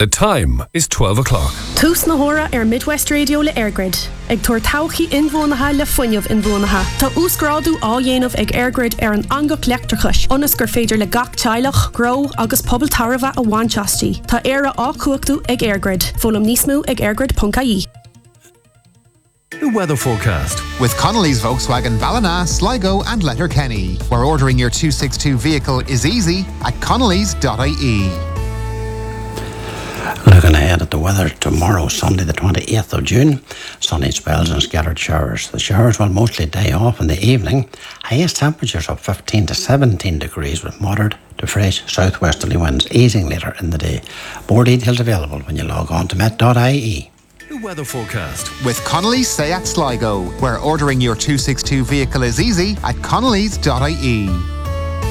The time is 12 o'clock. Tús na hóra Midwest Radio le Airgrid. Ag tuair tauchaí inmhónatha le fuinneamh inmhónatha. Tá úsgrádu á dhéanamh ag Airgrid an angach leachtarchais. Ionas gur féidir le gach teilech, grow agus pobl tarva a bhainteastí. Tá éire á cuachtaú ag Airgrid. Fólam níos mó ag airgrid.ie. The weather forecast. With Connolly's Volkswagen Ballina, Sligo and Letterkenny, where ordering your 262 vehicle is easy at connellys.ie. Looking ahead at the weather tomorrow, Sunday the 28th of June, sunny spells and scattered showers. The showers will mostly die off in the evening. Highest temperatures of 15 to 17 degrees with moderate to fresh southwesterly winds easing later in the day. More details available when you log on to met.ie. The weather forecast. With Connolly's Say at Sligo, where ordering your 262 vehicle is easy at connellys.ie.